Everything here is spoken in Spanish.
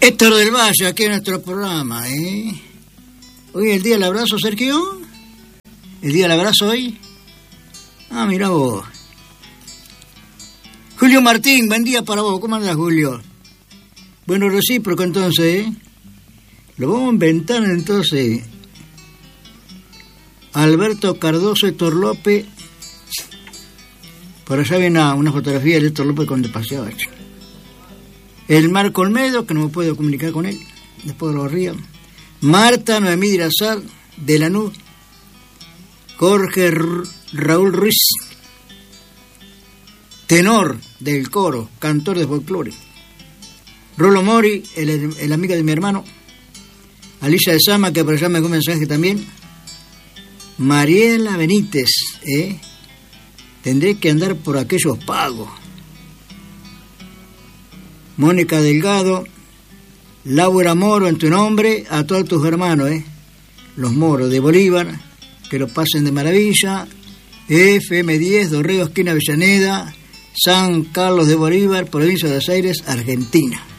Héctor del Valle, aquí en nuestro programa, ¿eh? Hoy es el día del abrazo, Sergio. ¿El día del abrazo hoy? Ah, mira vos. Julio Martín, buen día para vos. ¿Cómo andas, Julio? Bueno, recíproco entonces, ¿eh? Lo vamos a inventar entonces. Alberto Cardoso, Héctor López. Por allá viene una fotografía de Héctor López cuando paseaba. El Marco Olmedo, que no me puedo comunicar con él, después de los ríos. Marta Noemí Dirazar, de Lanús. Jorge Raúl Ruiz, tenor del coro, cantor de folclore. Rolo Mori, el amigo de mi hermano. Alicia de Sama, que por allá me dejó un mensaje también. Mariela Benítez, tendré que andar por aquellos pagos. Mónica Delgado, Laura Moro, en tu nombre, a todos tus hermanos, los Moros de Bolívar, que lo pasen de maravilla. FM10, Dorrego, esquina Avellaneda, San Carlos de Bolívar, provincia de Buenos Aires, Argentina.